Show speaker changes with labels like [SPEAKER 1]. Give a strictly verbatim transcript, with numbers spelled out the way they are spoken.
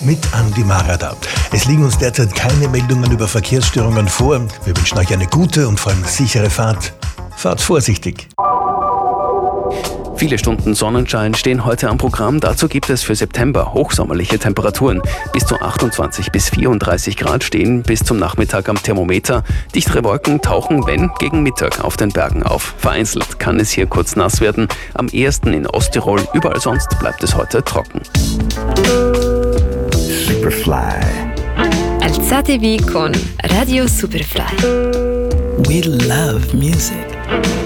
[SPEAKER 1] mit Andi Marada. Es liegen uns derzeit keine Meldungen über Verkehrsstörungen vor. Wir wünschen euch eine gute und vor allem sichere Fahrt. Fahrt vorsichtig.
[SPEAKER 2] Viele Stunden Sonnenschein stehen heute am Programm. Dazu gibt es für September hochsommerliche Temperaturen. Bis zu achtundzwanzig bis vierunddreißig Grad stehen bis zum Nachmittag am Thermometer. Dichtere Wolken tauchen, wenn, gegen Mittag auf den Bergen auf. Vereinzelt kann es hier kurz nass werden. Am ehesten in Osttirol. Überall sonst bleibt es heute trocken.
[SPEAKER 3] Superfly.
[SPEAKER 4] Alzatevi con Radio Superfly.
[SPEAKER 3] We love music.